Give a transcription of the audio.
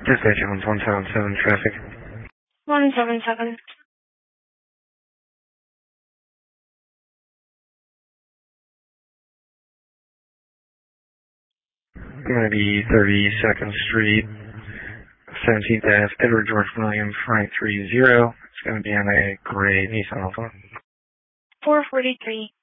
Dispatch 177 traffic. 177. Going to be 32nd Street, 17th Ave, Edward George William, Frank 30. It's going to be on a gray Nissan Altima. 443.